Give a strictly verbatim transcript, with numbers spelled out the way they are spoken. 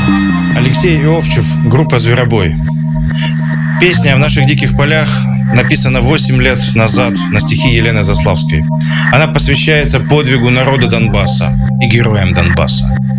Алексей Иовчев, группа «Зверобой». Песня «В наших диких полях» написана восемь лет назад на стихи Елены Заславской. Она посвящается подвигу народа Донбасса и героям Донбасса.